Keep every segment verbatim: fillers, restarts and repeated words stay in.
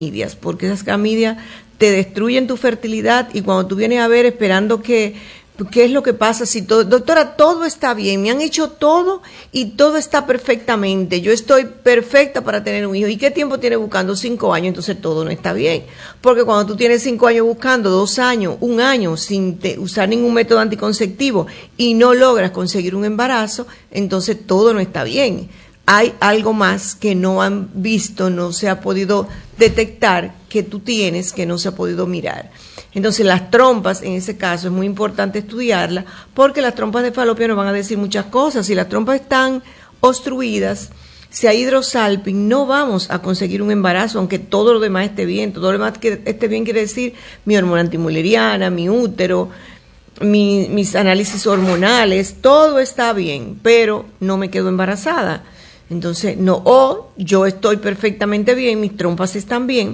clamidias, porque esas clamidias te destruyen tu fertilidad y cuando tú vienes a ver esperando que, ¿qué es lo que pasa? Si todo, doctora, todo está bien, me han hecho todo y todo está perfectamente, yo estoy perfecta para tener un hijo. ¿Y qué tiempo tienes buscando? Cinco años, entonces todo no está bien. Porque cuando tú tienes cinco años buscando, dos años, un año, sin te, usar ningún método anticonceptivo y no logras conseguir un embarazo, entonces todo no está bien. Hay algo más que no han visto, no se ha podido detectar que tú tienes, que no se ha podido mirar. Entonces las trompas, en ese caso, es muy importante estudiarlas porque las trompas de falopio nos van a decir muchas cosas. Si las trompas están obstruidas, si hay hidrosalping, no vamos a conseguir un embarazo, aunque todo lo demás esté bien. Todo lo demás que esté bien quiere decir mi hormona antimuleriana, mi útero, mi, mis análisis hormonales, todo está bien, pero no me quedo embarazada. Entonces, no, o yo estoy perfectamente bien, mis trompas están bien,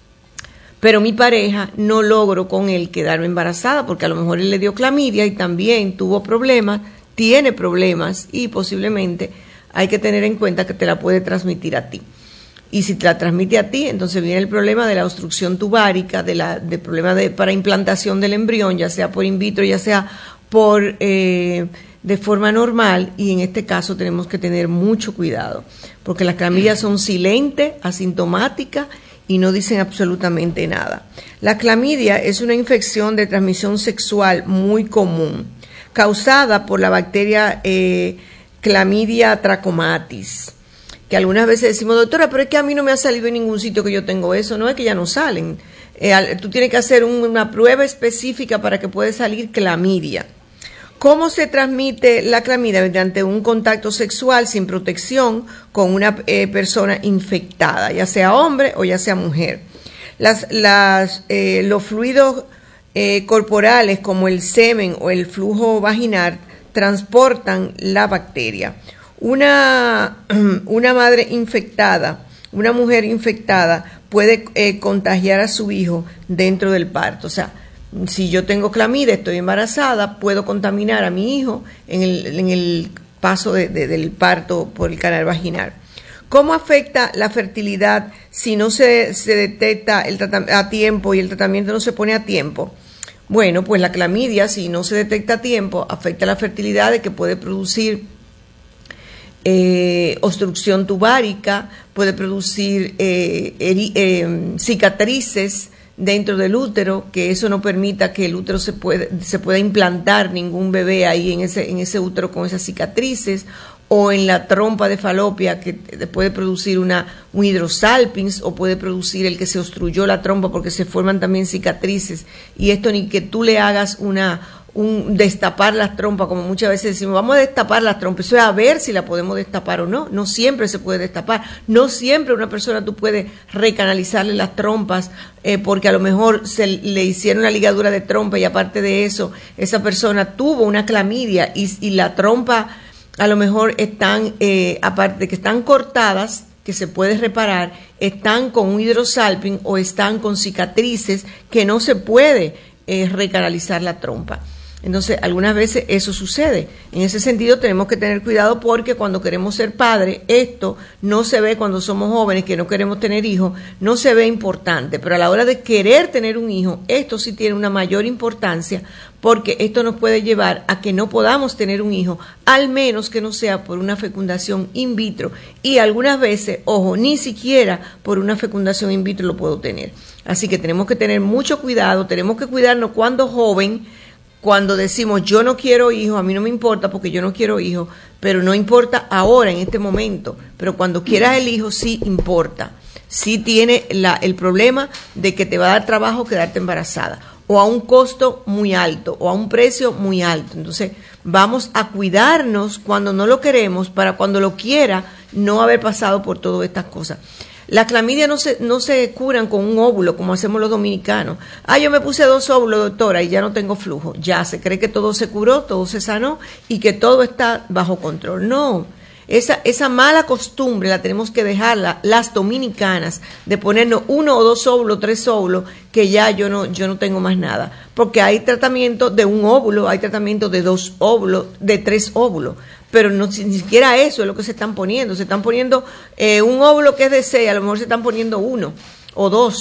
pero mi pareja no logro con él quedarme embarazada porque a lo mejor él le dio clamidia y también tuvo problemas, tiene problemas y posiblemente hay que tener en cuenta que te la puede transmitir a ti. Y si te la transmite a ti, entonces viene el problema de la obstrucción tubárica, de la, del problema de, para implantación del embrión, ya sea por in vitro, ya sea por... Eh, de forma normal, y en este caso tenemos que tener mucho cuidado, porque las clamidias son silentes, asintomáticas y no dicen absolutamente nada. La clamidia es una infección de transmisión sexual muy común, causada por la bacteria eh, Clamidia trachomatis, que algunas veces decimos, doctora, pero es que a mí no me ha salido en ningún sitio que yo tengo eso. No es que ya no salen, eh, tú tienes que hacer un, una prueba específica para que pueda salir clamidia. ¿Cómo se transmite la clamidia? Mediante un contacto sexual sin protección con una eh, persona infectada, ya sea hombre o ya sea mujer. Las, las, eh, los fluidos eh, corporales como el semen o el flujo vaginal transportan la bacteria. Una, una madre infectada, una mujer infectada puede eh, contagiar a su hijo dentro del parto. O sea, si yo tengo clamidia, estoy embarazada, puedo contaminar a mi hijo en el, en el paso de, de, del parto por el canal vaginal. ¿Cómo afecta la fertilidad si no se, se detecta el a tiempo y el tratamiento no se pone a tiempo? Bueno, pues la clamidia, si no se detecta a tiempo, afecta la fertilidad, de que puede producir eh, obstrucción tubárica, puede producir eh, eri, eh, cicatrices dentro del útero, que eso no permita que el útero se pueda, se pueda implantar ningún bebé ahí en ese, en ese útero con esas cicatrices, o en la trompa de falopia, que puede producir una, un hidrosalpings, o puede producir el que se obstruyó la trompa porque se forman también cicatrices, y esto ni que tú le hagas una, un destapar las trompas, como muchas veces decimos, vamos a destapar las trompas, eso es a ver si la podemos destapar o no. No siempre se puede destapar, no siempre una persona tú puedes recanalizarle las trompas, eh, porque a lo mejor se le hicieron una ligadura de trompa y aparte de eso, esa persona tuvo una clamidia y, y la trompa a lo mejor están, eh, aparte de que están cortadas, que se puede reparar, están con un hidrosalping o están con cicatrices que no se puede eh, recanalizar la trompa. Entonces, algunas veces eso sucede. En ese sentido, tenemos que tener cuidado porque cuando queremos ser padres, esto no se ve cuando somos jóvenes, que no queremos tener hijos, no se ve importante. Pero a la hora de querer tener un hijo, esto sí tiene una mayor importancia porque esto nos puede llevar a que no podamos tener un hijo, al menos que no sea por una fecundación in vitro. Y algunas veces, ojo, ni siquiera por una fecundación in vitro lo puedo tener. Así que tenemos que tener mucho cuidado, tenemos que cuidarnos cuando joven. Cuando decimos yo no quiero hijos, a mí no me importa porque yo no quiero hijos, pero no importa ahora, en este momento. Pero cuando quieras el hijo, sí importa. Sí tiene la, el problema de que te va a dar trabajo quedarte embarazada, o a un costo muy alto, o a un precio muy alto. Entonces, vamos a cuidarnos cuando no lo queremos, para cuando lo quiera, no haber pasado por todas estas cosas. Las clamidias no se, no se curan con un óvulo, como hacemos los dominicanos. Ah, yo me puse dos óvulos, doctora, y ya no tengo flujo. Ya se cree que todo se curó, todo se sanó y que todo está bajo control. No, esa, esa mala costumbre la tenemos que dejarla las dominicanas, de ponernos uno o dos óvulos, tres óvulos, que ya yo no, yo no tengo más nada. Porque hay tratamiento de un óvulo, hay tratamiento de dos óvulos, de tres óvulos. Pero no, ni siquiera eso es lo que se están poniendo. Se están poniendo eh, un óvulo que es de seis, a lo mejor se están poniendo uno. o dos.